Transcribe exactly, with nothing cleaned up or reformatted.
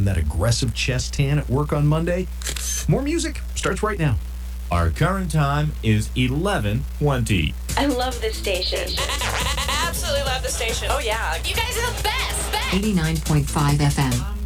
rocking that aggressive chest tan at work on Monday? More music starts right now. Our current time is eleven twenty. I love this station. Absolutely love the station. Oh, yeah. You guys are the best. best. eighty-nine point five F M.